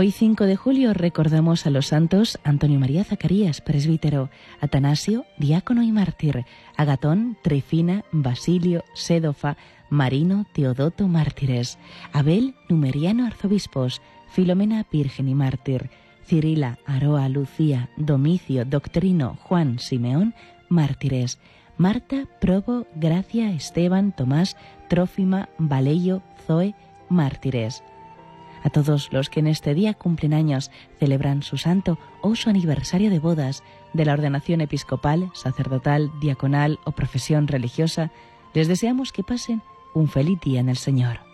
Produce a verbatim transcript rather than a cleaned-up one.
Hoy, cinco de julio, recordamos a los santos Antonio María Zacarías, presbítero, Atanasio, diácono y mártir, Agatón, Trifina, Basilio, Sédofa, Marino, Teodoto, mártires, Abel, Numeriano, arzobispos, Filomena, virgen y mártir, Cirila, Aroa, Lucía, Domicio, Doctrino, Juan, Simeón, mártires, Marta, Probo, Gracia, Esteban, Tomás, Trófima, Valeyo, Zoe, mártires. A todos los que en este día cumplen años, celebran su santo o su aniversario de bodas, de la ordenación episcopal, sacerdotal, diaconal o profesión religiosa, les deseamos que pasen un feliz día en el Señor.